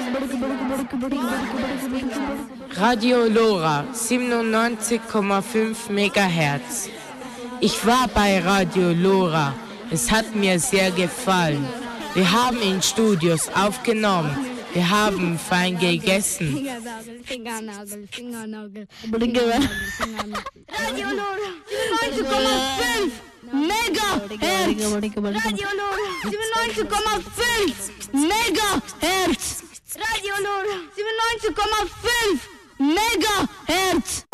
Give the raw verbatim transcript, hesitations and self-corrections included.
Radio Lora siebenundneunzig Komma fünf Megahertz. Ich war bei Radio Lora. Es hat mir sehr gefallen. Wir haben in Studios aufgenommen. Wir haben fein gegessen. Fingernagel, Fingernagel, Fingernagel. Radio Lora siebenundneunzig Komma fünf Megahertz. Radio Lora siebenundneunzig Komma fünf Megahertz. Radio Lora siebenundneunzig Komma fünf Megahertz.